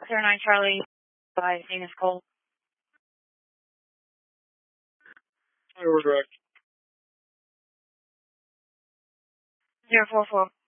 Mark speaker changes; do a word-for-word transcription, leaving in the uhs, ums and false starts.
Speaker 1: zero nine Charlie by Venus Cole.
Speaker 2: We're direct.
Speaker 1: zero four four.